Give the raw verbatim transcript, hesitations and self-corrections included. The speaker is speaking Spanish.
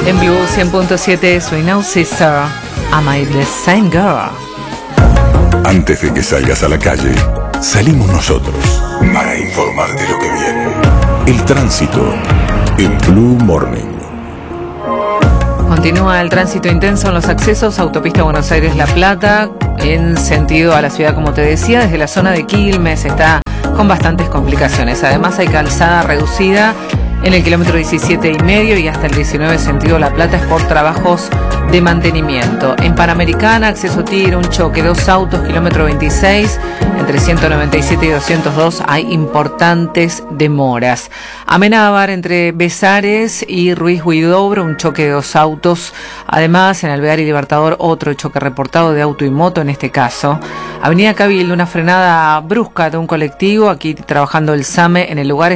En Blue cien punto siete, We Know Sister, Am I the Same Girl? Antes de que salgas a la calle, salimos nosotros para informarte lo que viene. El tránsito en Blue Morning. Continúa el tránsito intenso en los accesos, autopista Buenos Aires-La Plata, en sentido a la ciudad, como te decía, desde la zona de Quilmes está con bastantes complicaciones. Además hay calzada reducida en el kilómetro diecisiete y medio y hasta el diecinueve sentido La Plata es por trabajos de mantenimiento. En Panamericana, acceso Tigre, un choque, dos autos, kilómetro veintiséis, entre ciento noventa y siete y doscientos dos hay importantes demoras. Amenábar, entre Besares y Ruiz Huidobro, un choque de dos autos. Además, en Alvear y Libertador, otro choque reportado de auto y moto en este caso. Avenida Cabildo, una frenada brusca de un colectivo, aquí trabajando el SAME en el lugar.